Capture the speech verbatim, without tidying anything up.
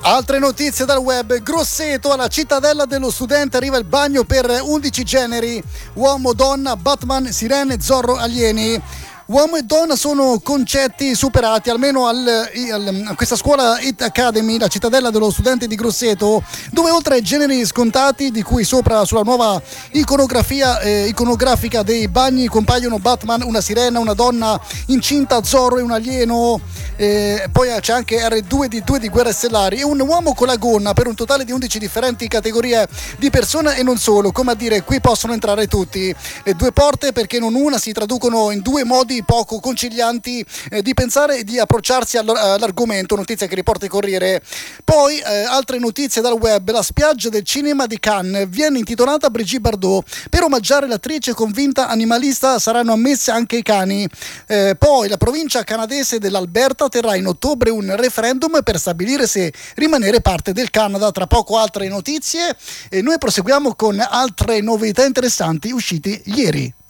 Altre notizie dal web. Grosseto, alla cittadella dello studente arriva il bagno per undici generi: uomo, donna, Batman, sirene, Zorro, alieni. Uomo e donna sono concetti superati, almeno al, al, a questa scuola It Academy, la cittadella dello studente di Grosseto, dove oltre ai generi scontati, di cui sopra sulla nuova iconografia eh, iconografica dei bagni compaiono Batman, una sirena, una donna incinta, Zorro e un alieno, eh, poi c'è anche erre due di due di Guerre Stellari e un uomo con la gonna, per un totale di undici differenti categorie di persone e non solo, come a dire qui possono entrare tutti. Le due porte, perché non una, si traducono in due modi poco concilianti eh, di pensare e di approcciarsi all'argomento, notizia che riporta il Corriere. Poi eh, altre notizie dal web. La spiaggia del cinema di Cannes viene intitolata Brigitte Bardot, per omaggiare l'attrice convinta animalista saranno ammesse anche i cani. Eh, poi la provincia canadese dell'Alberta terrà in ottobre un referendum per stabilire se rimanere parte del Canada. Tra poco altre notizie e noi proseguiamo con altre novità interessanti uscite ieri.